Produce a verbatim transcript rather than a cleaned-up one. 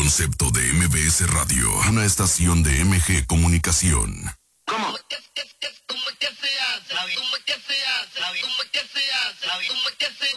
concepto de M B S Radio, una estación de M G Comunicación. ¿Cómo? ¿Cómo es que se hace? ¿Cómo es que se hace? ¿Cómo es que se hace? ¿Cómo es que se hace? ¿Cómo es que se